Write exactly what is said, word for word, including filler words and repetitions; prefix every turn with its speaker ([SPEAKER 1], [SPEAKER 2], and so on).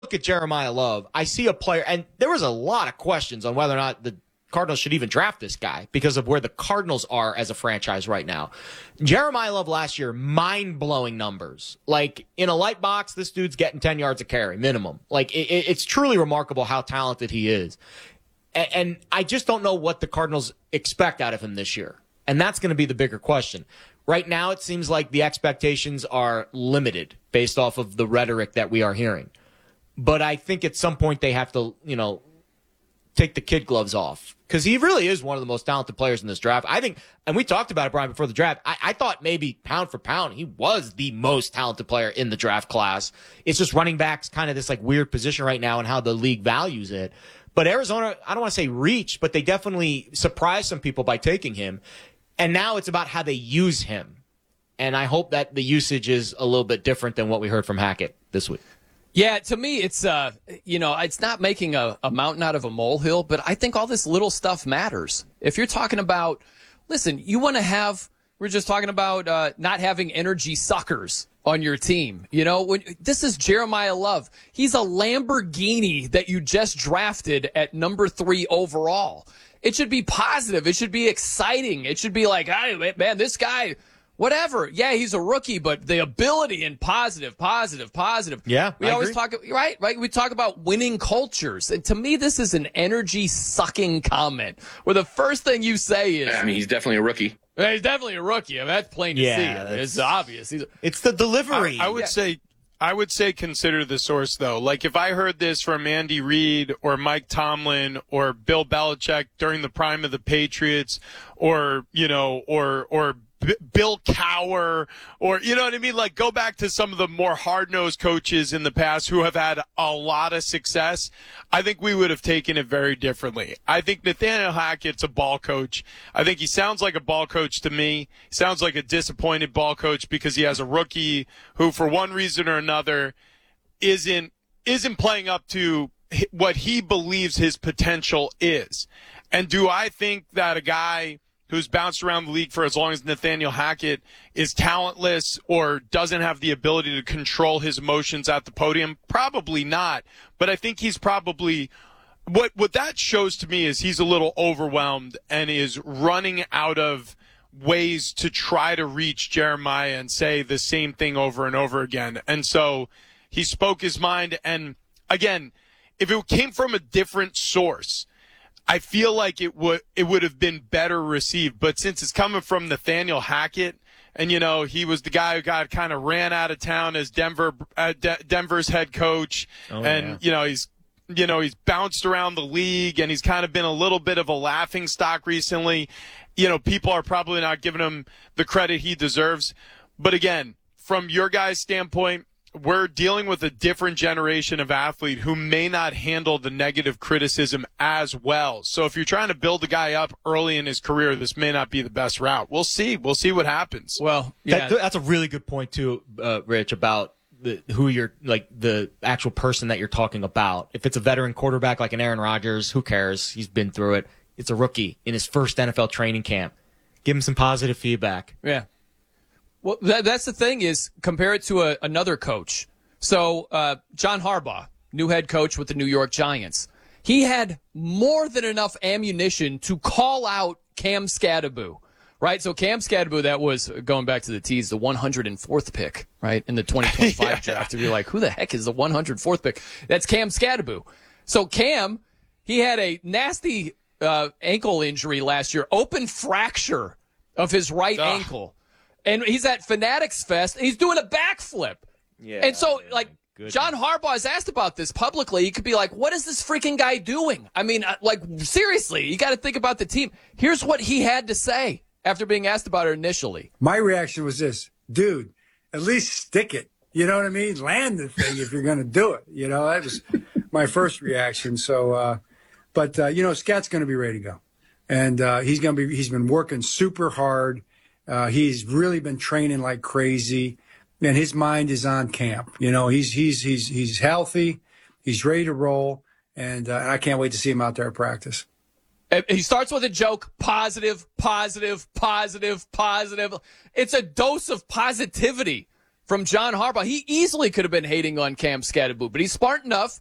[SPEAKER 1] look at Jeremiah Love, I see a player, and there was a lot of questions on whether or not the Cardinals should even draft this guy because of where the Cardinals are as a franchise right now. Jeremiah Love last year, mind-blowing numbers. Like, in a light box, this dude's getting ten yards a carry, minimum. Like, it, it's truly remarkable how talented he is. And, and I just don't know what the Cardinals expect out of him this year. And that's going to be the bigger question. Right now, it seems like the expectations are limited based off of the rhetoric that we are hearing. But I think at some point they have to, you know, take the kid gloves off because he really is one of the most talented players in this draft. I think, and we talked about it, Brian, before the draft. I, I thought maybe pound for pound, he was the most talented player in the draft class. It's just running back's kind of this like weird position right now and how the league values it. But Arizona, I don't want to say reached, but they definitely surprised some people by taking him. And now it's about how they use him. And I hope that the usage is a little bit different than what we heard from Hackett this week.
[SPEAKER 2] Yeah, to me, it's, uh, you know, it's not making a, a mountain out of a molehill, but I think all this little stuff matters. If you're talking about, listen, you want to have, we're just talking about uh, not having energy suckers on your team. You know, when, this is Jeremiah Love. He's a Lamborghini that you just drafted at number three overall. It should be positive. It should be exciting. It should be like, hey, man, this guy... Whatever. Yeah, he's a rookie, but the ability and positive, positive, positive.
[SPEAKER 1] Yeah,
[SPEAKER 2] we
[SPEAKER 1] I
[SPEAKER 2] always
[SPEAKER 1] agree.
[SPEAKER 2] talk, right? Right. We talk about winning cultures. And to me, this is an energy sucking comment where the first thing you say is,
[SPEAKER 3] I mean, he's definitely a rookie.
[SPEAKER 2] He's definitely a rookie. I mean, that's plain to
[SPEAKER 1] Yeah,
[SPEAKER 2] see. It's obvious. He's a,
[SPEAKER 1] It's the delivery.
[SPEAKER 4] I, I would
[SPEAKER 2] Yeah.
[SPEAKER 4] say, I would say, consider the source though. Like if I heard this from Andy Reid or Mike Tomlin or Bill Belichick during the prime of the Patriots, or you know, or or B- Bill Cowher, or you know what I mean? Like go back to some of the more hard-nosed coaches in the past who have had a lot of success. I think we would have taken it very differently. I think Nathaniel Hackett's a ball coach. I think he sounds like a ball coach to me. He sounds like a disappointed ball coach because he has a rookie who, for one reason or another, isn't isn't playing up to what he believes his potential is. And do I think that a guy who's bounced around the league for as long as Nathaniel Hackett is talentless or doesn't have the ability to control his emotions at the podium? Probably not. But I think he's probably what what that shows to me is he's a little overwhelmed and is running out of ways to try to reach Jeremiah and say the same thing over and over again. And so he spoke his mind. And again, if it came from a different source, I feel like it would it would have been better received. But since it's coming from Nathaniel Hackett, and, you know, he was the guy who got kind of ran out of town as Denver uh, De- Denver's head coach.
[SPEAKER 1] Oh,
[SPEAKER 4] and,
[SPEAKER 1] yeah.
[SPEAKER 4] you know, he's you know, he's bounced around the league and he's kind of been a little bit of a laughing stock recently. You know, people are probably not giving him the credit he deserves. But again, from your guys' standpoint, we're dealing with a different generation of athlete who may not handle the negative criticism as well. So if you're trying to build a guy up early in his career, this may not be the best route. We'll see. We'll see what happens.
[SPEAKER 2] well, yeah.
[SPEAKER 1] That, that's a really good point too, uh, Rich, about the, who you're like the actual person that you're talking about. If it's a veteran quarterback like an Aaron Rodgers, who cares? He's been through it. It's a rookie in his first N F L training camp. Give him some positive feedback.
[SPEAKER 2] Yeah. Well, that, that's the thing is compare it to a, another coach. So uh, John Harbaugh, new head coach with the New York Giants. He had more than enough ammunition to call out Cam Skattebo, right? So Cam Skattebo, that was, going back to the tease, the one hundred fourth pick, right, in the twenty twenty-five yeah. draft. If you're like, who the heck is the one hundred fourth pick? That's Cam Skattebo. So Cam, he had a nasty uh, ankle injury last year, open fracture of his right Ugh. ankle. And he's at Fanatics Fest. And he's doing a backflip.
[SPEAKER 1] Yeah.
[SPEAKER 2] And so, like,
[SPEAKER 1] Goodness.
[SPEAKER 2] John Harbaugh is asked about this publicly. He could be like, what is this freaking guy doing? I mean, uh, like, seriously, you got to think about the team. Here's what he had to say after being asked about it initially.
[SPEAKER 5] My reaction was this, dude, at least stick it. You know what I mean? Land the thing if you're going to do it. You know, that was my first reaction. So, uh, but, uh, you know, Scat's going to be ready to go. And uh, he's going to be, he's been working super hard. Uh, he's really been training like crazy, and his mind is on camp. You know, he's he's he's he's healthy, he's ready to roll, and uh, I can't wait to see him out there at practice.
[SPEAKER 2] He starts with a joke: positive, positive, positive, positive. It's a dose of positivity from John Harbaugh. He easily could have been hating on Cam Scatterboot, but he's smart enough